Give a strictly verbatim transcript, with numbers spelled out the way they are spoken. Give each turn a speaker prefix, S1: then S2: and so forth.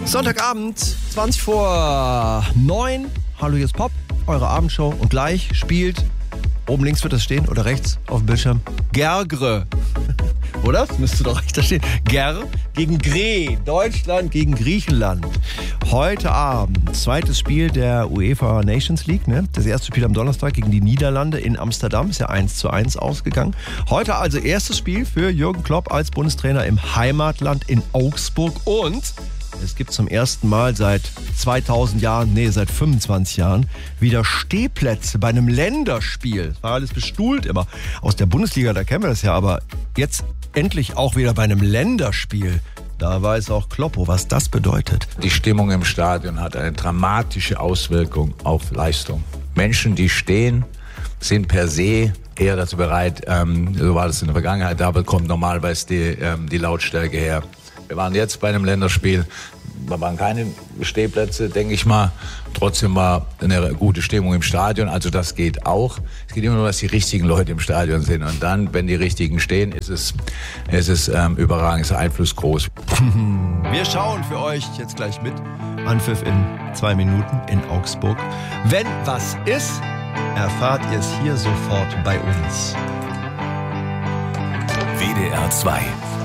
S1: Sonntagabend, zwanzig vor neun. Hallo, hier ist Pop, eure Abendshow. Und gleich spielt, oben links wird das stehen oder rechts auf dem Bildschirm, Gergre. Oder? Das müsste doch rechts da stehen. Ger gegen Gre. Deutschland gegen Griechenland. Heute Abend, zweites Spiel der UEFA Nations League. Ne? Das erste Spiel am Donnerstag gegen die Niederlande in Amsterdam. Ist ja eins zu eins ausgegangen. Heute also erstes Spiel für Jürgen Klopp als Bundestrainer im Heimatland in Augsburg. Und es gibt zum ersten Mal seit zweitausend Jahren, nee, seit fünfundzwanzig Jahren, wieder Stehplätze bei einem Länderspiel. Das war alles bestuhlt immer. Aus der Bundesliga, da kennen wir das ja, aber jetzt endlich auch wieder bei einem Länderspiel. Da weiß auch Kloppo, was das bedeutet.
S2: Die Stimmung im Stadion hat eine dramatische Auswirkung auf Leistung. Menschen, die stehen, sind per se eher dazu bereit, ähm, so war das in der Vergangenheit, da bekommt normalerweise die, ähm, die Lautstärke her. Wir waren jetzt bei einem Länderspiel, da waren keine Stehplätze, denke ich mal. Trotzdem war eine gute Stimmung im Stadion, also das geht auch. Es geht immer nur, dass die richtigen Leute im Stadion sind. Und dann, wenn die richtigen stehen, ist es, ist es ähm, überragend, ist der Einfluss groß.
S1: Wir schauen für euch jetzt gleich mit. Anpfiff in zwei Minuten in Augsburg. Wenn was ist, erfahrt ihr es hier sofort bei uns.
S3: W D R zwei.